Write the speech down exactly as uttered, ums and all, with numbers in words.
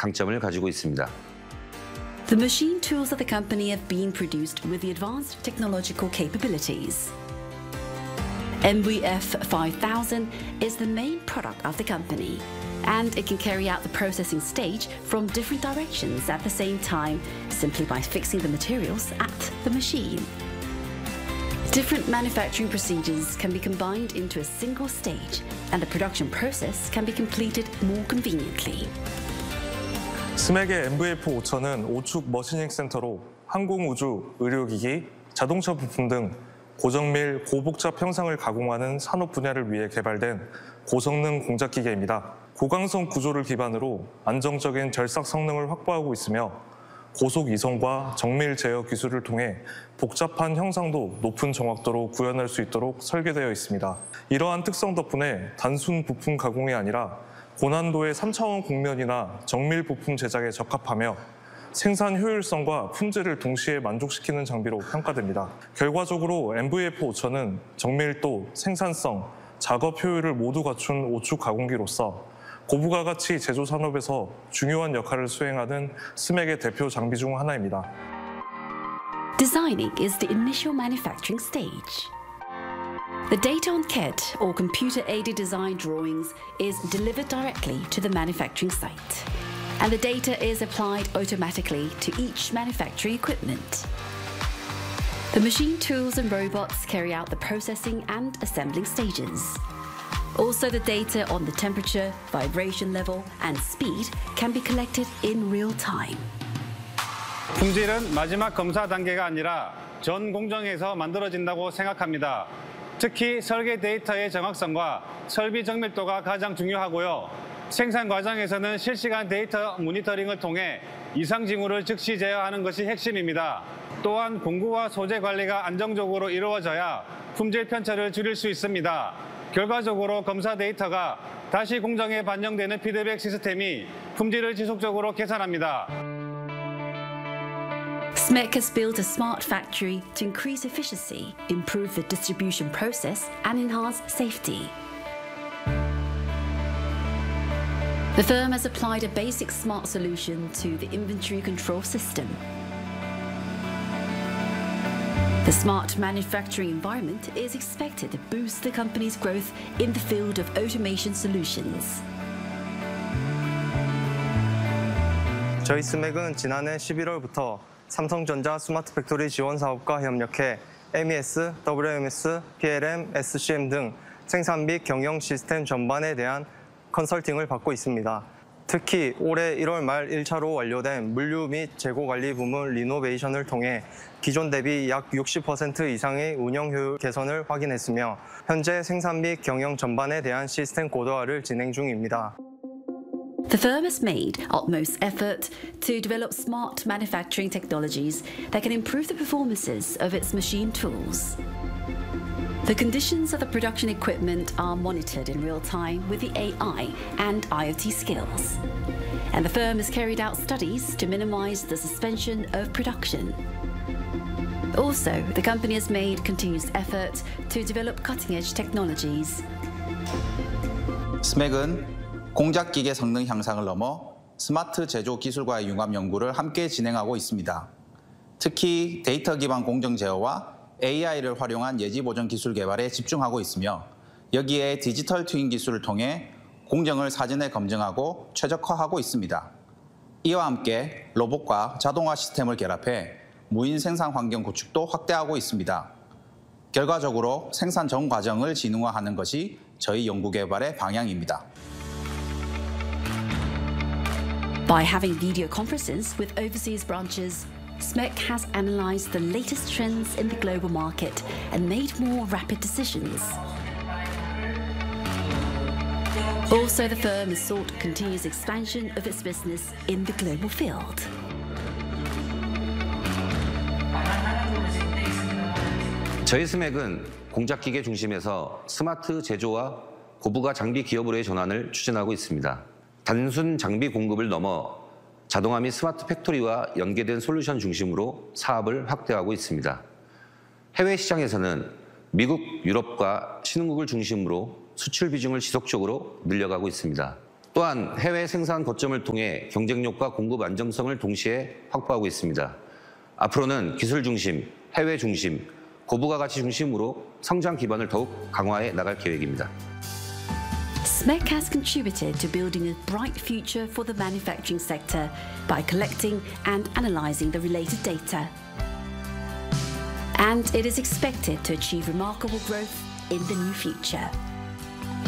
강점을 가지고 있습니다. The machine tools of the company have been produced with the advanced technological capabilities. M V F five thousand is the main product of the company, and it can carry out the processing stage from different directions at the same time simply by fixing the materials at the machine. Different manufacturing procedures can be combined into a single stage, and the production process can be completed more conveniently. 스맥의 엠브이에프 오천은 오축 머시닝 센터로 항공우주, 의료기기, 자동차 부품 등 고정밀, 고복잡 형상을 가공하는 산업 분야를 위해 개발된 고성능 공작기계입니다. 고강성 구조를 기반으로 안정적인 절삭 성능을 확보하고 있으며 고속 이송과 정밀 제어 기술을 통해 복잡한 형상도 높은 정확도로 구현할 수 있도록 설계되어 있습니다. 이러한 특성 덕분에 단순 부품 가공이 아니라 고난도의 삼 차원 곡면이나 정밀 부품 제작에 적합하며 생산 효율성과 품질을 동시에 만족시키는 장비로 평가됩니다. 결과적으로 엠브이에프 오천은 정밀도, 생산성, 작업 효율을 모두 갖춘 오축 가공기로서 고부가가치 제조 산업에서 중요한 역할을 수행하는 스맥의 대표 장비 중 하나입니다. Designing is the initial manufacturing stage. The data on C A D, or computer-aided design drawings, is delivered directly to the manufacturing site, and the data is applied automatically to each manufacturing equipment. The machine tools and robots carry out the processing and assembling stages. Also, the data on the temperature, vibration level, and speed can be collected in real time. 품질은 마지막 검사 단계가 아니라 전 공정에서 만들어진다고 생각합니다. 특히 설계 데이터의 정확성과 설비 정밀도가 가장 중요하고요. 생산 과정에서는 실시간 데이터 모니터링을 통해 이상 징후를 즉시 제어하는 것이 핵심입니다. 또한 공구와 소재 관리가 안정적으로 이루어져야 품질 편차를 줄일 수 있습니다. 결과적으로 검사 데이터가 다시 공정에 반영되는 피드백 시스템이 품질을 지속적으로 개선합니다. SMEC has built a smart factory to increase efficiency, improve the distribution process, and enhance safety. The firm has applied a basic smart solution to the inventory control system. The smart manufacturing environment is expected to boost the company's growth in the field of automation solutions. 저희 스맥은 지난해 십일월부터 삼성전자 스마트 팩토리 지원 사업과 협력해 엠이에스, 더블유엠에스, 피엘엠, 에스씨엠 등 생산 및 경영 시스템 전반에 대한 컨설팅을 받고 있습니다. 특히 올해 일월 말 일 차로 완료된 물류 및 재고 관리 부문 리노베이션을 통해 기존 대비 약 육십 퍼센트 이상의 운영 효율 개선을 확인했으며 현재 생산 및 경영 전반에 대한 시스템 고도화를 진행 중입니다. The firm has made utmost effort to develop smart manufacturing technologies that can improve the performances of its machine tools. The conditions of the production equipment are monitored in real time with the A I and IoT skills. And the firm has carried out studies to minimize the suspension of production. Also, the company has made continuous effort to develop cutting-edge technologies. 스맥은 공작기계 성능 향상을 넘어 스마트 제조 기술과의 융합 연구를 함께 진행하고 있습니다. 특히 데이터 기반 공정 제어와 에이아이를 활용한 예지 보정 기술 개발에 집중하고 있으며 여기에 디지털 트윈 기술을 통해 공정을 사전에 검증하고 최적화하고 있습니다. 이와 함께 로봇과 자동화 시스템을 결합해 무인 생산 환경 구축도 확대하고 있습니다. 결과적으로 생산 전 과정을 지능화하는 것이 저희 연구 개발의 방향입니다. By having video conferences with overseas branches, SMEC has analyzed the latest trends in the global market and made more rapid decisions. Also, the firm has sought continuous expansion of its business in the global field. 저희 스맥은 공작기계 중심에서 스마트 제조와 고부가 장비 기업으로의 전환을 추진하고 있습니다. 단순 장비 공급을 넘어 자동화 및 스마트 팩토리와 연계된 솔루션 중심으로 사업을 확대하고 있습니다. 해외 시장에서는 미국, 유럽과 신흥국을 중심으로 수출 비중을 지속적으로 늘려가고 있습니다. 또한 해외 생산 거점을 통해 경쟁력과 공급 안정성을 동시에 확보하고 있습니다. 앞으로는 기술 중심, 해외 중심, 고부가 가치 중심으로 성장 기반을 더욱 강화해 나갈 계획입니다. S M E C has contributed to building a bright future for the manufacturing sector by collecting and analysing the related data. And it is expected to achieve remarkable growth in the new future.